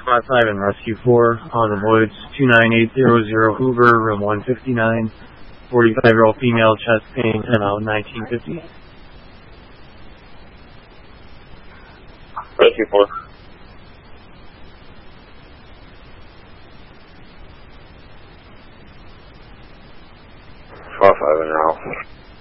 Squad 5 and Rescue 4 on the Voids 29800 Hoover, room 159, 45-year-old female, chest pain, ML 1950. Rescue 4. Squad 5 in your house.